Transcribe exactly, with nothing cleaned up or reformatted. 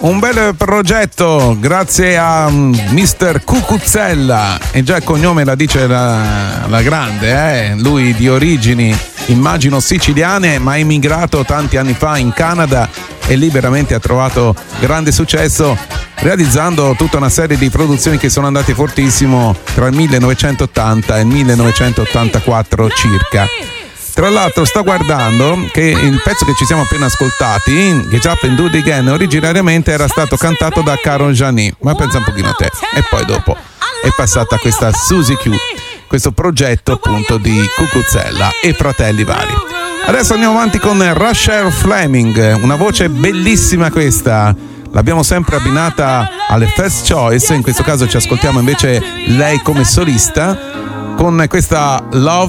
Un bel progetto grazie a mister Cucuzzella, e già il cognome la dice la, la grande, eh? Lui di origini immagino siciliane, ma è emigrato tanti anni fa in Canada e lì veramente ha trovato grande successo, realizzando tutta una serie di produzioni che sono andate fortissimo tra il millenovecentottanta e il millenovecentottantaquattro circa. Tra l'altro sto guardando che il pezzo che ci siamo appena ascoltati, Get Up and Do It Again, originariamente era stato cantato da Karol Gianni, ma pensa un pochino a te. E poi dopo è passata questa Susie Q, questo progetto appunto di Cucuzzella e fratelli vari. Adesso andiamo avanti con Rachelle Fleming, una voce bellissima questa. L'abbiamo sempre abbinata alle First Choice, in questo caso ci ascoltiamo invece lei come solista con questa Love